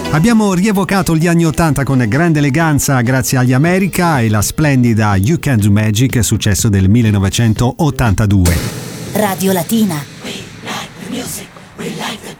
Abbiamo rievocato gli anni '80 con grande eleganza grazie agli America e la splendida You Can Do Magic, successo del 1982. Radio Latina. We like the music, we like the